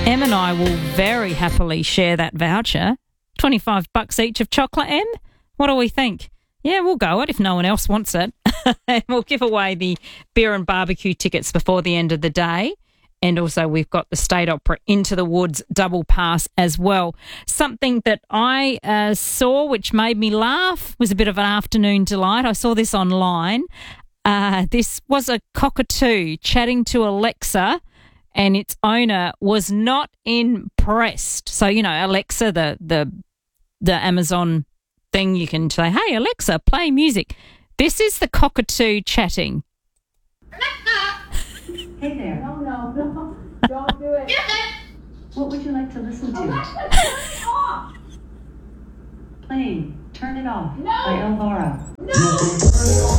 Em and I will very happily share that voucher. $25 each of chocolate, Em. What do we think? Yeah, we'll go it if no one else wants it. And we'll give away the beer and barbecue tickets before the end of the day. And also we've got the State Opera Into the Woods double pass as well. Something that I saw which made me laugh was a bit of an afternoon delight. I saw this online. This was a cockatoo chatting to Alexa, and its owner was not impressed. So, you know, Alexa, the Amazon thing, you can say, hey, Alexa, play music. This is the cockatoo chatting. Hey there. No, don't do it. What would you like to listen to? Alexa, turn it off. Playing Turn It Off No. by Elvira. No.